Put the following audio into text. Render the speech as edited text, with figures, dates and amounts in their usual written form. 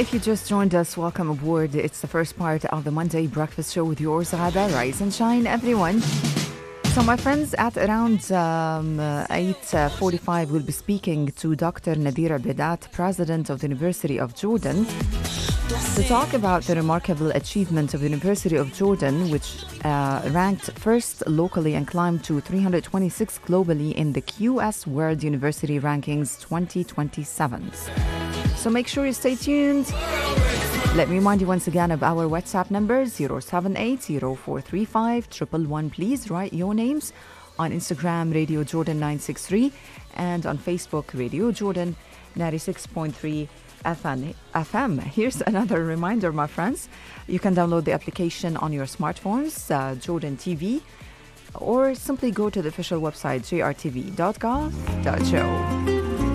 If you just joined us, welcome aboard. It's the first part of the Monday Breakfast Show with yours, Ghada. Rise and shine, everyone. So, my friends, at around 8:45, we'll be speaking to Dr. Nadir Bedat, President of the University of Jordan, to talk about the remarkable achievement of the University of Jordan, which ranked first locally and climbed to 326 globally in the QS World University Rankings 2027. So make sure you stay tuned. Let me remind you once again of our WhatsApp number, 078-0435-111. Please write your names on Instagram, Radio Jordan 963, and on Facebook, Radio Jordan 96.3 FM. Here's another reminder, my friends. You can download the application on your smartphones, Jordan TV, or simply go to the official website, jrtv.gov.jo.